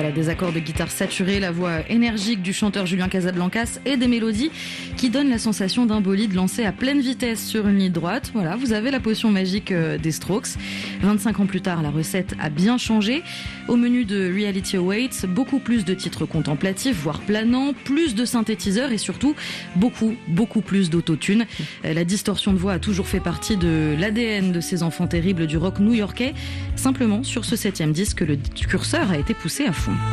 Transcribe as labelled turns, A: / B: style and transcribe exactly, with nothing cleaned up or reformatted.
A: Voilà, des accords de guitare saturés, la voix énergique du chanteur Julien Casablancas et des mélodies qui donnent la sensation d'un bolide lancé à pleine vitesse sur une ligne droite. Voilà, vous avez la potion magique des Strokes. vingt-cinq ans plus tard, la recette a bien changé. Au menu de Reality Awaits, beaucoup plus de titres contemplatifs, voire planants, plus de synthétiseurs et surtout beaucoup, beaucoup plus d'autotune. La distorsion de voix a toujours fait partie de l'A D N de ces enfants terribles du rock new-yorkais. Simplement, sur ce septième disque, le curseur a été poussé à fond.